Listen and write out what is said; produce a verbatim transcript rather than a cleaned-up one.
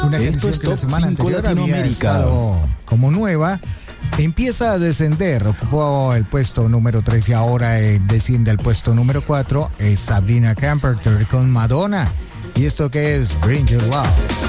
Una Esto canción es que la Top semana cinco anterior había Latinoamérica. estado como nueva. Empieza a descender, ocupó el puesto número tres y ahora eh, desciende al puesto número cuatro. Es Sabrina Carpenter con Madonna. ¿Y esto qué es? Bring Your Love.